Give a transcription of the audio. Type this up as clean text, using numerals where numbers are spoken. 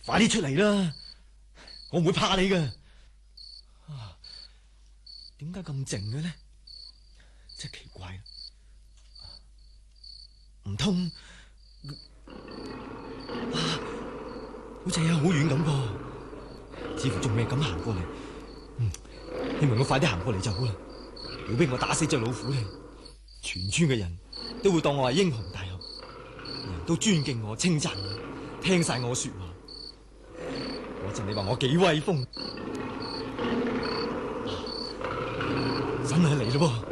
快啲出嚟啦！我唔會怕你噶。點解咁靜嘅呢？真係奇怪啦！唔通好似喺好遠咁噃，似乎仲未敢行過嚟。希望我快啲行過嚟就好啦。如果俾我打死隻老虎咧，全村嘅人都會當我係英雄大俠，人都尊敬我、稱讚我，聽晒我說話。嗰陣你話我幾威風，真係嚟咯噃！